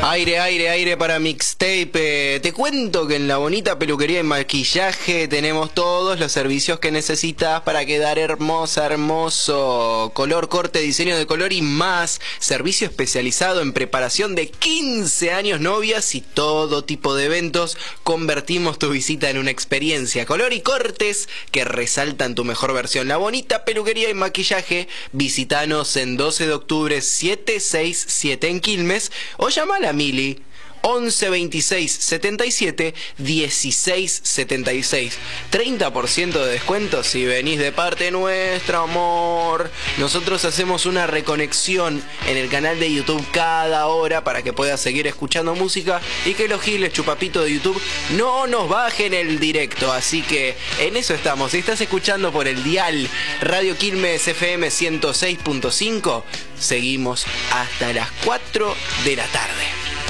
Aire, aire, aire para mixtape. Te cuento que en La Bonita Peluquería y Maquillaje tenemos todos los servicios que necesitas para quedar hermosa, hermoso. Color, corte, diseño de color y más. Servicio especializado en preparación de 15 años novias y todo tipo de eventos. Convertimos tu visita en una experiencia. Color y cortes que resaltan tu mejor versión. La Bonita Peluquería y Maquillaje. Visítanos en 12 de octubre 767 en Quilmes o llamala a Mili 11 26 77 16 76. 30% de descuento si venís de parte nuestra, amor. Nosotros hacemos una reconexión en el canal de YouTube cada hora para que puedas seguir escuchando música y que los giles chupapitos de YouTube no nos bajen el directo. Así que en eso estamos. Si estás escuchando por el dial Radio Quilmes FM 106.5, seguimos hasta las 4 de la tarde.